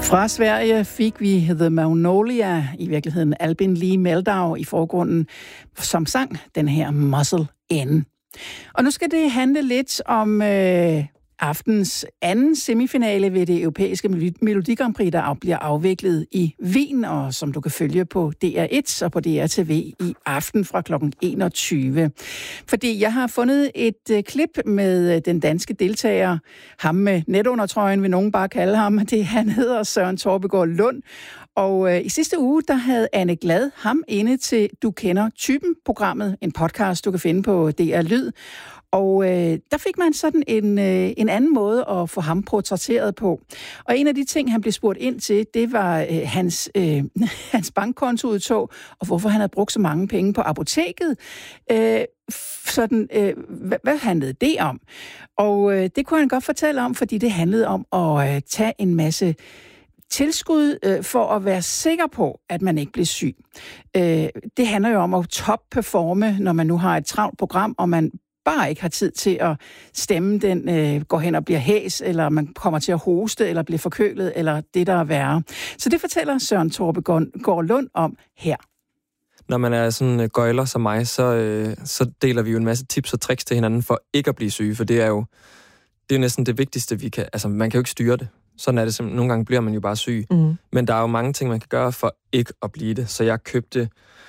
Fra Sverige fik vi The Magnolia, i virkeligheden Albin Lee Meldau i forgrunden, som sang den her Muscle In. Og nu skal det handle lidt om aftens anden semifinale ved det europæiske Melodi Grand Prix, der bliver afviklet i Wien, og som du kan følge på DR1 og på DRTV i aften fra kl. 21. Fordi jeg har fundet et klip med den danske deltager, ham med netundertrøjen, vil nogen bare kalde ham. Han hedder Søren Torpegaard Lund. Og i sidste uge, der havde Anne Glad ham inde til Du Kender Typen-programmet, en podcast, du kan finde på DR Lyd. Og der fik man sådan en anden måde at få ham portrætteret på. Og en af de ting, han blev spurgt ind til, det var hans bankkontoudtog, og hvorfor han havde brugt så mange penge på apoteket. Hvad handlede det om? Og det kunne han godt fortælle om, fordi det handlede om at tage en masse tilskud for at være sikker på, at man ikke bliver syg. Det handler jo om at top-performe, når man nu har et travlt program, og man bare ikke har tid til at stemme, den går hen og bliver hæs, eller man kommer til at hoste, eller bliver forkølet, eller det, der er værre. Så det fortæller Søren Torpegaard Lund om her. Når man er sådan gøjler som mig, så deler vi jo en masse tips og tricks til hinanden for ikke at blive syge, for det er næsten det vigtigste, vi kan. Altså, man kan jo ikke styre det. Sådan er det simpelthen. Nogle gange bliver man jo bare syg. Mm. Men der er jo mange ting, man kan gøre for ikke at blive det. Så jeg købte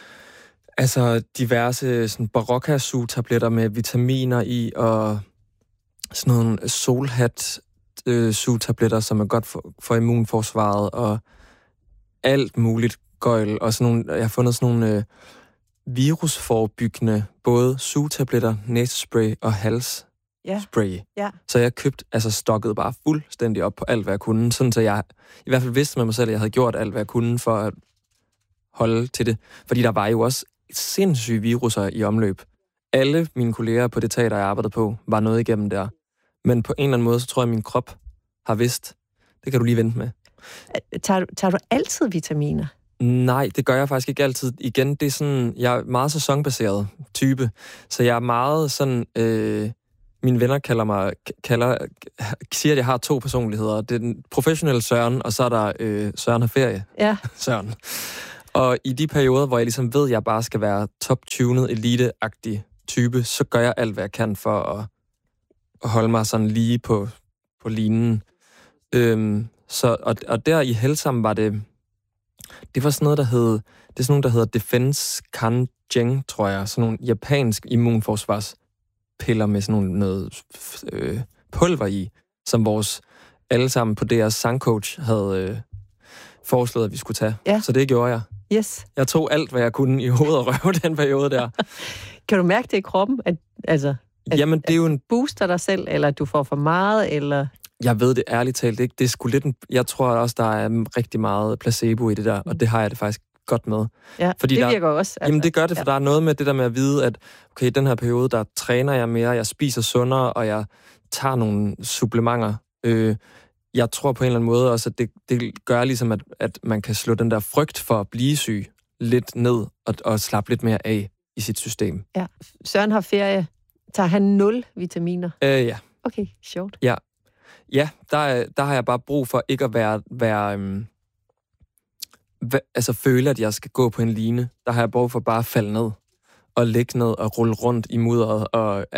diverse sådan Barocca-sugetabletter med vitaminer i, og sådan nogle solhat-sugetabletter, som er godt for immunforsvaret, og alt muligt gøjl. Og sådan nogle, jeg har fundet sådan nogle virusforebyggende, både sugetabletter, næsespray og halsspray. Ja. Så jeg købte, stokket bare fuldstændig op på alt, hvad jeg kunne, sådan så jeg i hvert fald vidste med mig selv, at jeg havde gjort alt, hvad jeg kunne for at holde til det. Fordi der var jo også sindssyge viruser i omløb. Alle mine kolleger på det teater, jeg arbejdede på, var noget igennem der. Men på en eller anden måde, så tror jeg, at min krop har vidst. Det kan du lige vente med. Tager du altid vitaminer? Nej, det gør jeg faktisk ikke altid. Igen, det er sådan, jeg er meget sæsonbaseret type. Så jeg er meget sådan, mine venner siger, at jeg har 2 personligheder. Det er den professionelle Søren, og så er der Søren har ferie. Ja. Søren. Og i de perioder, hvor jeg ligesom ved, at jeg bare skal være top-tunet, elite-agtig type, så gør jeg alt, hvad jeg kan for at holde mig sådan lige på linen. Og der i Helsam var det var sådan noget, der hedder Defense Kanjeng, tror jeg. Sådan nogle japansk immunforsvarspiller med sådan noget pulver i, som vores alle sammen på deres sangcoach havde foreslået, at vi skulle tage. Ja. Så det gjorde jeg. Yes. Jeg tog alt, hvad jeg kunne i hoved og røv den periode der. Kan du mærke det i kroppen? Jamen, det er jo booster dig selv, eller du får for meget, eller? Jeg ved det ærligt talt ikke. Det er sgu lidt jeg tror også, der er rigtig meget placebo i det der, og det har jeg det faktisk godt med. Ja, fordi det virker også. Jamen, det gør det, for der er noget med det der med at vide, at okay, i den her periode, der træner jeg mere, jeg spiser sundere, og jeg tager nogle supplementer. Jeg tror på en eller anden måde også, at det gør ligesom, at man kan slå den der frygt for at blive syg lidt ned og slappe lidt mere af i sit system. Ja. Søren har ferie. Tager han 0 vitaminer? Ja. Okay, sjovt. Ja, der har jeg bare brug for ikke at føle, at jeg skal gå på en line. Der har jeg brug for bare at falde ned og ligge ned og rulle rundt i mudderet.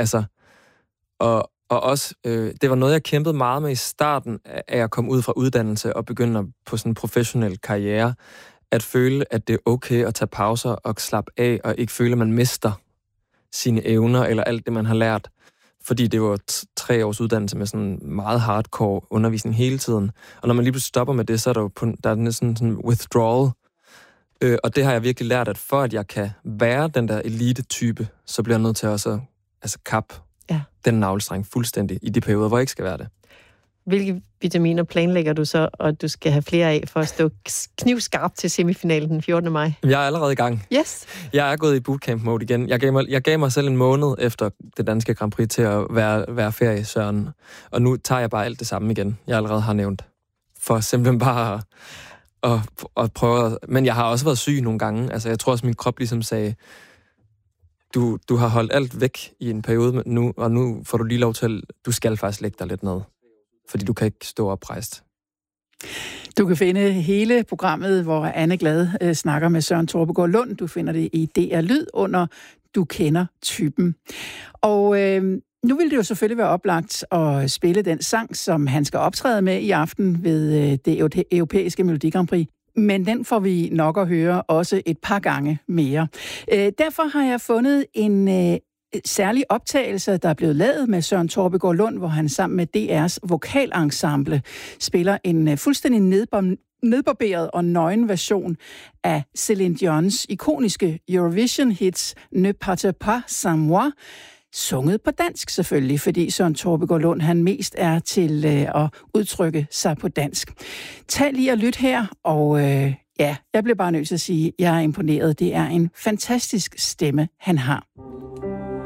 Og også, det var noget, jeg kæmpede meget med i starten, af at komme ud fra uddannelse og begynde på sådan en professionel karriere. At føle, at det er okay at tage pauser og slappe af, og ikke føle, at man mister sine evner eller alt det, man har lært. Fordi det var 3 års uddannelse med sådan meget hardcore undervisning hele tiden. Og når man lige pludselig stopper med det, så er der er næsten sådan withdrawal. Og det har jeg virkelig lært, at for at jeg kan være den der elite-type, så bliver jeg nødt til også at kappe den navlestreng fuldstændig i de perioder, hvor jeg ikke skal være det. Hvilke vitaminer planlægger du så, og du skal have flere af for at stå knivskarpt til semifinalen den 14. maj? Jeg er allerede i gang. Yes. Jeg er gået i bootcamp-mode igen. Jeg gav mig selv en måned efter det danske Grand Prix til at være ferie, Søren. Og nu tager jeg bare alt det samme igen, jeg allerede har nævnt. For simpelthen bare at prøve. Men jeg har også været syg nogle gange. Altså, jeg tror også, min krop ligesom sagde, du har holdt alt væk i en periode nu, og nu får du lige lov til, du skal faktisk lægge dig lidt ned. Fordi du kan ikke stå oprejst. Du kan finde hele programmet, hvor Anne Glad snakker med Søren Torpegaard Lund. Du finder det i DR Lyd under Du kender typen. Og nu vil det jo selvfølgelig være oplagt at spille den sang, som han skal optræde med i aften ved det europæiske Melodi Grand Prix. Men den får vi nok at høre også et par gange mere. Derfor har jeg fundet en særlig optagelse, der er blevet lavet med Søren Torpegaard Lund, hvor han sammen med DR's vokalensemble spiller en fuldstændig nedbarberet og nøgen version af Céline Dion's ikoniske Eurovision-hits Ne partez pas sans moi, sunget på dansk selvfølgelig, fordi Søren Torpegaard Lund han mest er til at udtrykke sig på dansk. Tag lige og lyt her, og jeg bliver bare nødt til at sige, at jeg er imponeret. Det er en fantastisk stemme, han har.